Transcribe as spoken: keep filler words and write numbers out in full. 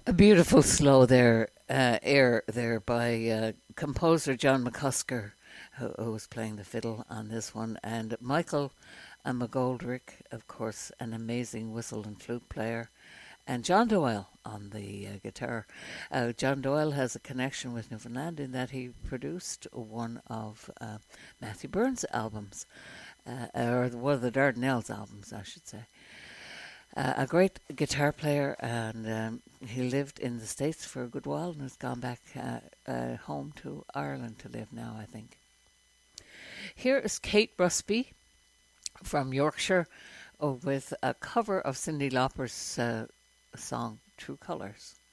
A beautiful slow there, uh, air there by uh, composer John McCusker, who, who was playing the fiddle on this one, and Michael and McGoldrick, of course, an amazing whistle and flute player, and John Doyle on the uh, guitar. Uh, John Doyle has a connection with Newfoundland in that he produced one of uh, Matthew Burns' albums, uh, or one of the Dardanelles albums, I should say. Uh, a great guitar player, and um, he lived in the States for a good while and has gone back uh, uh, home to Ireland to live now, I think. Here is Kate Rusby from Yorkshire uh, with a cover of Cyndi Lauper's uh, song True Colours.